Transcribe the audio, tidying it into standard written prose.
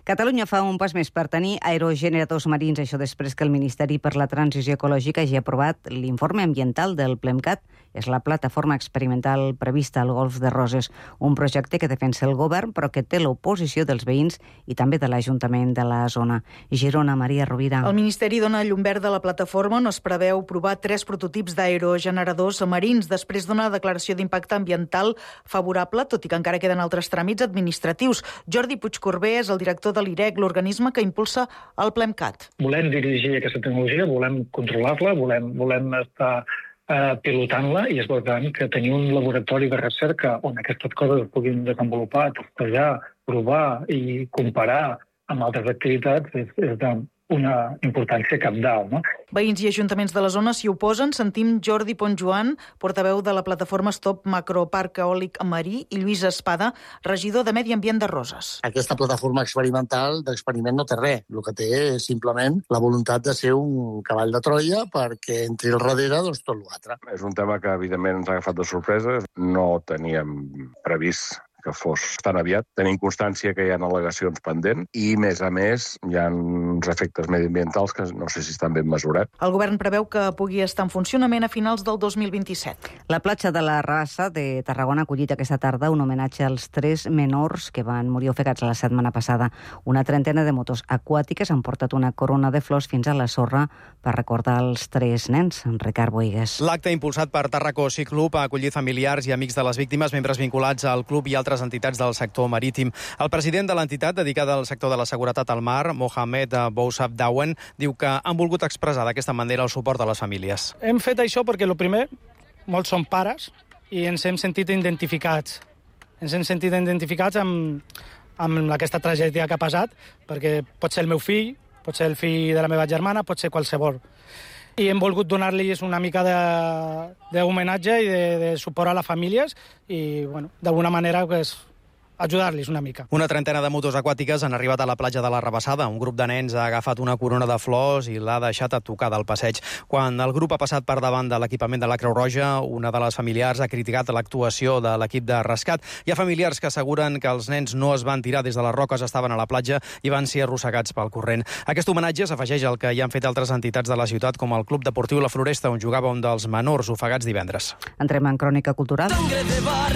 Catalunya fa un pas més per tenir aerogeneradors marins, això després que el Ministeri per la Transició Ecològica hagi aprovat l'informe ambiental del PLEMCAT. És la plataforma experimental prevista al Golf de Roses, un projecte que defensa el govern però que té l'oposició dels veïns i també de l'Ajuntament de la zona. Girona, Maria Rovira. El Ministeri dona llum verda a la plataforma on es preveu provar 3 prototips d'aerogeneradors marins després d'una declaració d'impacte ambiental favorable, tot i que encara queden altres tràmits administratius. Jordi Puigcorbé és el director de l'IREC, l'organisme que impulsa el PLEMCAT. Volem dirigir aquesta tecnologia, volem controlar-la, volem estar pilotant-la i és important que tenir un laboratori de recerca on aquestes coses es puguin desenvolupar, testejar, provar i comparar amb altres activitats és d'una importància cabdal, no? Veïns i ajuntaments de la zona s'hi oposen. Sentim Jordi Pontjoan, portaveu de la plataforma Stop Macroparc Eòlic Marí, i Lluís Espada, regidor de Medi Ambient de Roses. Aquesta plataforma experimental d'experiment no té res. El que té és simplement la voluntat de ser un cavall de Troia perquè entri al darrere tot l'altre. És un tema que, evidentment, ens ha agafat de sorpresa. No teníem previst que fos tan aviat. Tenim constància que hi ha al·legacions pendents i, més a més, hi ha uns efectes mediambientals que no sé si estan ben mesurats. El govern preveu que pugui estar en funcionament a finals del 2027. La platja de la Rassa de Tarragona ha acollit aquesta tarda un homenatge als 3 menors que van morir ofegats la setmana passada. Una trentena de motos aquàtiques han portat una corona de flors fins a la sorra per recordar els 3 nens. Ricard Boigues. L'acte impulsat per Tarraco Sea Club ha acollit familiars i amics de les víctimes, membres vinculats al club i altres entitats del sector marítim. El president de l'entitat dedicada al sector de la seguretat al mar, Mohamed Boussab Dawen, diu que han volgut expressar d'aquesta manera el suport a les famílies. Hem fet això perquè, el primer, molts són pares i ens hem sentit identificats. Ens hem sentit identificats amb aquesta tragèdia que ha passat, perquè pot ser el meu fill, pot ser el fill de la meva germana, pot ser qualsevol. I hem volgut donar-los una mica d'homenatge i de suport a les famílies i, bueno, d'alguna manera, pues, ajudar-los una mica. Una trentena de motos aquàtiques han arribat a la platja de la Rabassada. Un grup de nens ha agafat una corona de flors i l'ha deixat a tocar del passeig. Quan el grup ha passat per davant de l'equipament de la Creu Roja, una de les familiars ha criticat l'actuació de l'equip de rescat. Hi ha familiars que asseguren que els nens no es van tirar des de les roques, estaven a la platja i van ser arrossegats pel corrent. Aquest homenatge s'afegeix al que hi han fet altres entitats de la ciutat, com el Club Deportiu La Floresta, on jugava un dels menors ofegats divendres. Entrem en crònica cultural.